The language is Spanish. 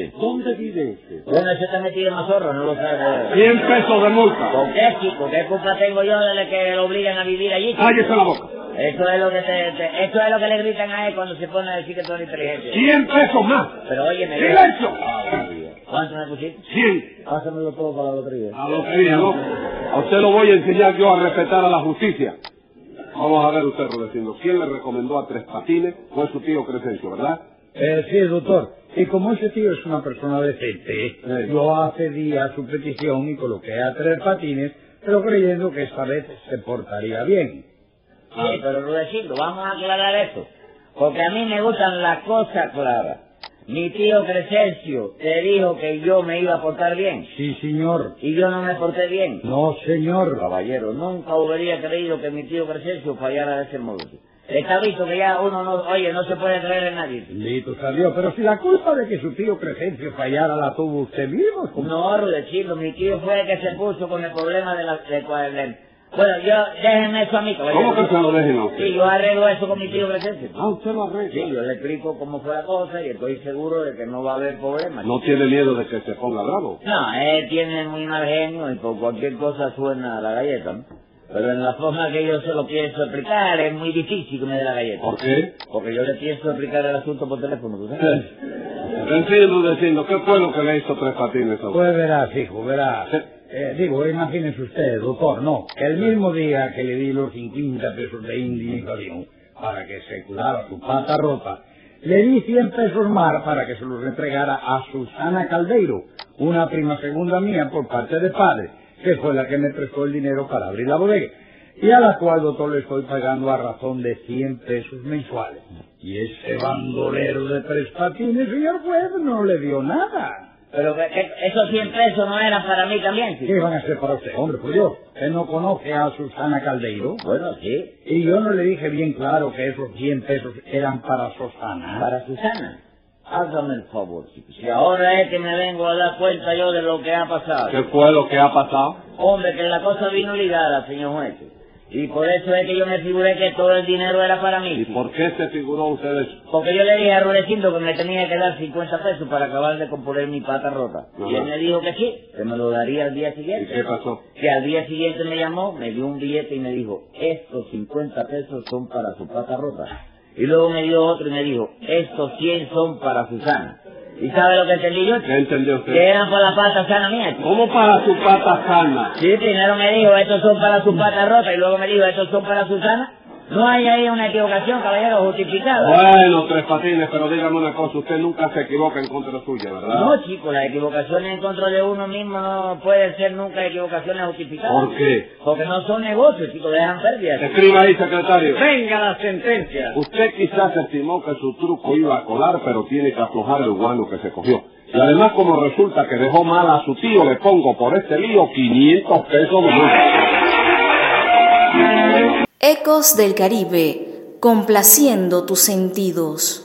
ese? ¿Dónde vive ese? Bueno, ese está metido en Mazorro, no lo sabe. 100 pesos de multa. ¿Por qué, chico? ¿Qué culpa tengo yo de que lo obligan a vivir allí, chico? Cállese la boca. Eso es lo que eso es lo que le gritan a él cuando se pone a decir que tú eres inteligente. 100 pesos más. Pero oye, me... ¡Silencio! ¿Cuánto me pusiste? 100. Pásamelo todo para la lotería. La lotería, ¿no? A usted lo voy a enseñar yo a respetar a la justicia. Vamos a ver usted, Rudecindo. ¿Quién le recomendó a Tres Patines? Fue su tío Crescencio, ¿verdad? Sí, doctor. Y como ese tío es una persona decente, yo accedí a su petición y coloqué a Tres Patines, pero creyendo que esta vez se portaría bien. Sí, pero Rudecindo, vamos a aclarar esto. Porque a mí me gustan las cosas claras. Mi tío Crescencio te dijo que yo me iba a portar bien. Sí, señor. Y yo no me porté bien. No, señor. Caballero, nunca hubiera creído que mi tío Crescencio fallara de ese modo. Está visto que ya uno no se puede creer en nadie. Bendito sea Dios, pero si la culpa de que su tío Crescencio fallara la tuvo usted mismo. No, Rudecindo, mi tío fue el que se puso con el problema Bueno, déjenme eso a mí, caballero. ¿Cómo que se lo dejen a usted? Sí, yo arreglo eso con mi tío Crescencio. Ah, usted lo arregla. Sí, yo le explico cómo fue la cosa y estoy seguro de que no va a haber problemas. ¿No tiene miedo de que se ponga bravo? No, él tiene muy mal genio y por cualquier cosa suena a la galleta, ¿no? Pero en la forma que yo se lo pienso explicar es muy difícil que me dé la galleta. ¿Por qué? Porque yo le pienso explicar el asunto por teléfono, ¿tú sabes? Diciendo, ¿qué fue lo que le hizo Tres Patines a usted? Pues verás, hijo, verás. Imagínese usted, doctor, no, que el mismo día que le di los 50 pesos de indemnización para que se curara su pata rota, le di 100 pesos más para que se los entregara a Susana Caldeiro, una prima segunda mía por parte de padre, que fue la que me prestó el dinero para abrir la bodega, y a la cual, doctor, le estoy pagando a razón de 100 pesos mensuales. Y ese bandolero de Tres Patines, señor juez, no le dio nada. Pero que esos 100 pesos no eran para mí también, ¿sí? ¿Qué van a hacer para usted, hombre? Pues yo, ¿usted no conoce a Susana Caldeiro? Bueno, sí. Y yo no le dije bien claro que esos 100 pesos eran para Susana. ¿Para Susana? Hágame el favor, chico. Si ahora es que me vengo a dar cuenta yo de lo que ha pasado. ¿Qué fue lo que ha pasado? Hombre, que la cosa vino ligada, señor juez. Y por eso es que yo me figuré que todo el dinero era para mí. ¿Y por qué se figuró usted eso? Porque yo le dije a Rudecindo que me tenía que dar 50 pesos para acabar de componer mi pata rota. Ajá. Y él me dijo que sí, que me lo daría al día siguiente. ¿Y qué pasó? Que al día siguiente me llamó, me dio un billete y me dijo, estos 50 pesos son para su pata rota. Y luego me dio otro y me dijo, estos 100 son para Susana. ¿Y sabe lo que entendí yo? ¿Qué entendió usted? Que eran para la pata sana mía. ¿Cómo para su pata sana? Sí, primero me dijo, estos son para su pata rota, y luego me dijo, estos son para Susana. No hay ahí una equivocación, caballero, justificada. Bueno, Tres Patines, pero dígame una cosa, usted nunca se equivoca en contra suya, ¿verdad? No, chico, las equivocaciones en contra de uno mismo no pueden ser nunca equivocaciones justificadas. ¿Por qué? Porque no son negocios, chicos, dejan pérdidas. Escriba ahí, secretario. ¡Venga la sentencia! Usted quizás estimó que su truco iba a colar, pero tiene que aflojar el guano que se cogió. Y además, como resulta que dejó mal a su tío, le pongo por este lío 500 pesos de multa. Ecos del Caribe, complaciendo tus sentidos.